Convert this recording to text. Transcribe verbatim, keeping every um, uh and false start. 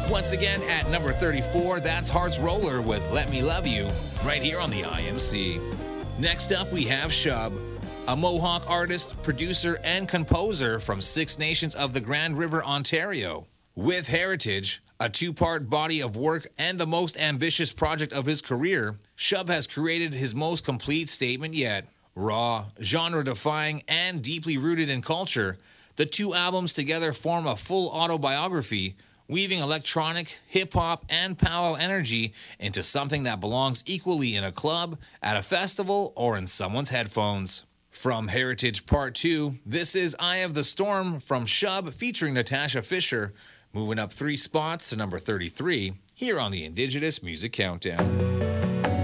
Once again, at number thirty-four, that's Hearts Roller with Let Me Love You, right here on the I M C. Next up, we have Shub, a Mohawk artist, producer, and composer from Six Nations of the Grand River, Ontario. With Heritage, a two-part body of work and the most ambitious project of his career, Shub has created his most complete statement yet. Raw, genre-defying, and deeply rooted in culture, the two albums together form a full autobiography, weaving electronic, hip-hop, and powwow energy into something that belongs equally in a club, at a festival, or in someone's headphones. From Heritage Part two, this is Eye of the Storm from Shub featuring Natasha Fisher, moving up three spots to number thirty-three here on the Indigenous Music Countdown.